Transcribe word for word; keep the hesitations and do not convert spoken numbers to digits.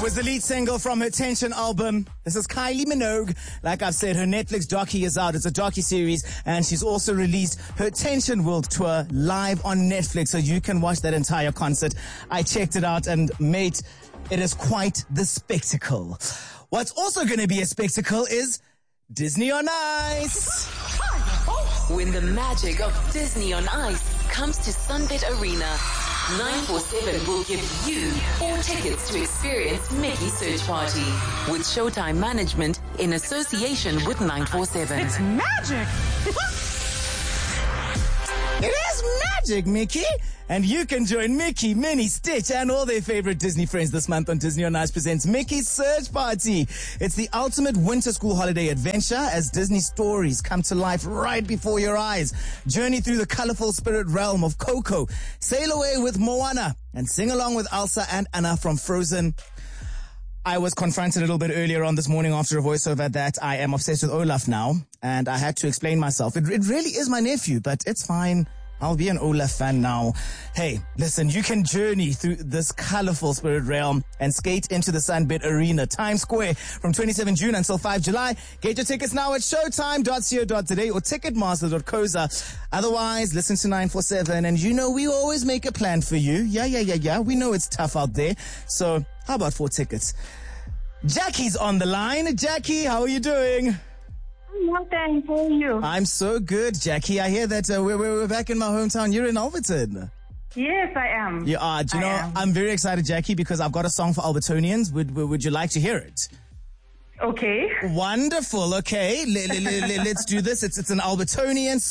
was the lead single from her Tension album. This is Kylie Minogue. Like I've said, her Netflix docu is out. It's a docu-series, and she's also released her Tension World Tour live on Netflix, so you can watch that entire concert. I checked it out, and mate, it is quite the spectacle. What's also going to be a spectacle is Disney on Ice. When the magic of Disney on Ice comes to Sunbet Arena, nine four seven will give you four tickets to experience Mickey's Search Party with Showtime Management in association with nine four seven. It's magic! It is magic, Mickey! And you can join Mickey, Minnie, Stitch, and all their favorite Disney friends this month on Disney on Ice presents Mickey's Search Party. It's the ultimate winter school holiday adventure as Disney stories come to life right before your eyes. Journey through the colorful spirit realm of Coco. Sail away with Moana and sing along with Elsa and Anna from Frozen. I was confronted a little bit earlier on this morning after a voiceover that I am obsessed with Olaf now, and I had to explain myself. It, it really is my nephew, but it's fine. I'll be an Olaf fan now. Hey, listen, you can journey through this colorful spirit realm and skate into the Sunbet Arena, Times Square, from twenty-seventh of June until fifth of July. Get your tickets now at showtime dot co dot za or ticketmaster dot co dot za. Otherwise, listen to nine four seven, and you know we always make a plan for you. Yeah, yeah, yeah, yeah. We know it's tough out there. So how about four tickets? Jackie's on the line. Jackie, how are you doing? Well, thanks. How are you? I'm so good, Jackie. I hear that uh, we're, we're back in my hometown. You're in Alberton. Yes, I am. You are. Do you I know, am. I'm very excited, Jackie, because I've got a song for Albertonians. Would, would you like to hear it? Okay. Wonderful. Okay. Let, let, let, let's do this. It's, it's an Albertonian